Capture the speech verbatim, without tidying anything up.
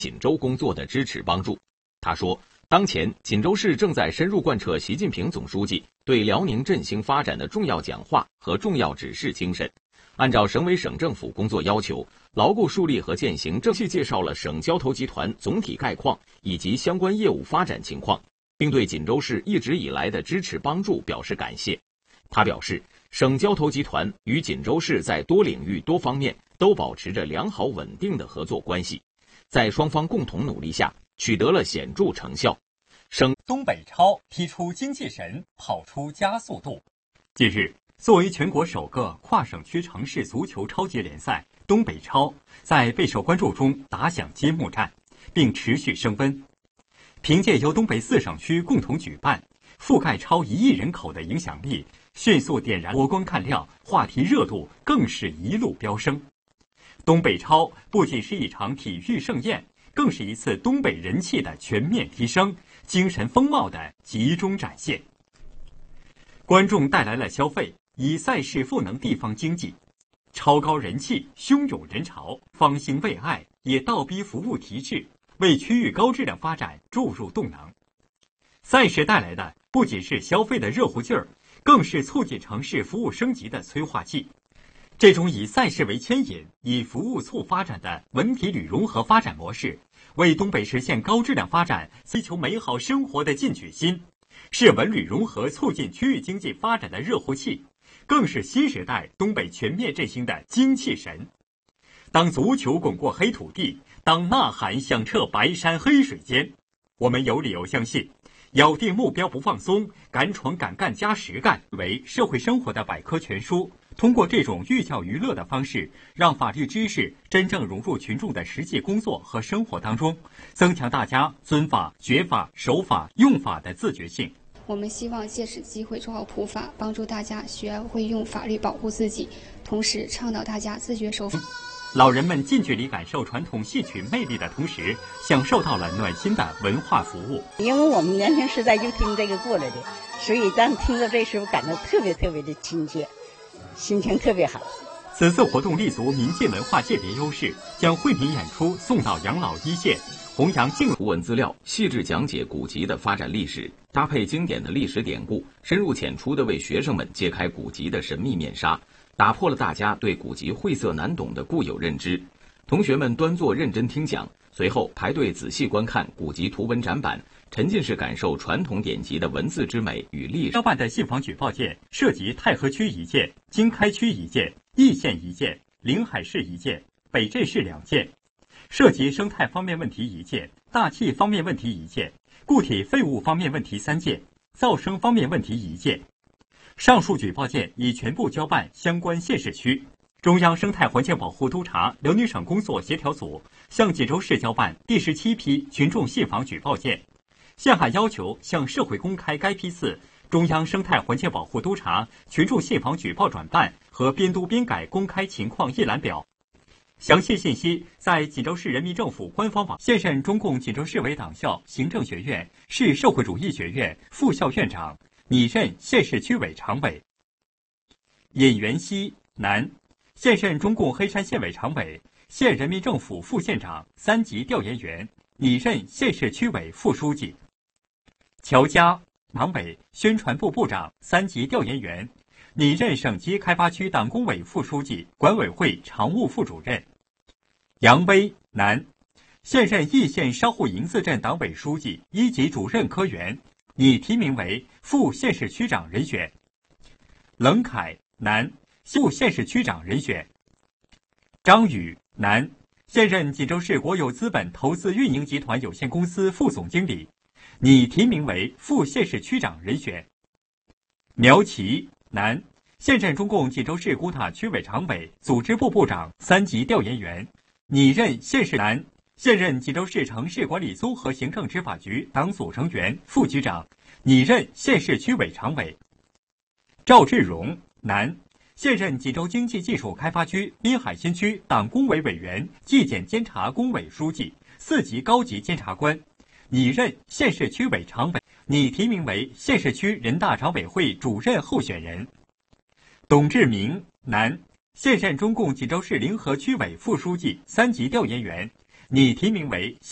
锦州工作的支持帮助。他说，当前锦州市正在深入贯彻习近平总书记对辽宁振兴发展的重要讲话和重要指示精神，按照省委省政府工作要求，牢固树立和践行正细介绍了省交投集团总体概况以及相关业务发展情况，并对锦州市一直以来的支持帮助表示感谢。他表示，省交投集团与锦州市在多领域多方面都保持着良好稳定的合作关系，在双方共同努力下取得了显著成效。省东北超踢出精气神，跑出加速度。近日，作为全国首个跨省区城市足球超级联赛，东北超在备受关注中打响揭幕战，并持续升温。凭借由东北四省区共同举办，覆盖超一亿人口的影响力迅速点燃我观看量，话题热度更是一路飙升。东北超不仅是一场体育盛宴，更是一次东北人气的全面提升，精神风貌的集中展现。观众带来了消费，以赛事赋能地方经济，超高人气，汹涌人潮，方兴未艾，也倒逼服务提质，为区域高质量发展注入动能。赛事带来的不仅是消费的热乎劲儿，更是促进城市服务升级的催化剂。这种以赛事为牵引，以服务促发展的文体旅融合发展模式，为东北实现高质量发展、追求美好生活的进取心，是文旅融合促进区域经济发展的热乎气，更是新时代东北全面振兴的精气神。当足球滚过黑土地，当呐喊响彻白山黑水间，我们有理由相信，咬定目标不放松，敢闯敢干加实干为社会生活的百科全书。通过这种寓教于乐的方式，让法律知识真正融入群众的实际工作和生活当中，增强大家遵法、学法、守法、用法的自觉性。 我们希望借此机会做好普法，帮助大家学会用法律保护自己，同时倡导大家自觉守法。 老人们近距离感受传统戏曲魅力的同时，享受到了暖心的文化服务。 因为我们年轻时代就听这个过来的，所以当听到这时候感到特别特别的亲切，心情特别好。 此次活动立足民间文化界别优势，将惠民演出送到养老一线，弘扬敬图文资料，细致讲解古籍的发展历史，搭配经典的历史典故，深入浅出地为学生们揭开古籍的神秘面纱，打破了大家对古籍晦涩难懂的固有认知。同学们端坐认真听讲，随后排队仔细观看古籍图文展板，沉浸式感受传统典籍的文字之美与历史。 交办的信访举报件涉及太和区一件、经开区一件、易县一件、临海市一件、北镇市两件，涉及生态方面问题一件、大气方面问题一件、固体废物方面问题三件、噪声方面问题一件。上述举报件已全部交办相关县市区。中央生态环境保护督察辽宁省工作协调组向锦州市交办第十七批群众信访举报件，现函要求向社会公开该批次中央生态环境保护督察群众信访举报转办和编读编改公开情况一览表。详细信息在锦州市人民政府官方网。现任中共锦州市委党校行政学院市社会主义学院副校院长，拟任县市区委常委。尹元熙，男，现任中共黑山县委常委、县人民政府副县长、三级调研员，拟任县市区委副书记。乔家，党委宣传部部长、三级调研员，拟任省级开发区党工委副书记、管委会常务副主任。杨威，男，现任易县商户营子镇党委书记、一级主任科员，拟提名为副县市区长人选。冷凯，男，副县市区长人选。张宇，男，现任锦州市国有资本投资运营集团有限公司副总经理，拟提名为副县市区长人选。苗奇，男，现任中共锦州市古塔区委常委、组织部部长、三级调研员，拟任县市。男，现任锦州市城市管理综合行政执法局党组成员、副局长，拟任县市区委常委。赵志荣，男，现任锦州经济技术开发区滨海新区党工委委员、纪检监察工委书记、四级高级监察官，拟任县市区委常委，拟提名为县市区人大常委会主任候选人。董志明，男，现任中共锦州市临河区委副书记、三级调研员，拟提名为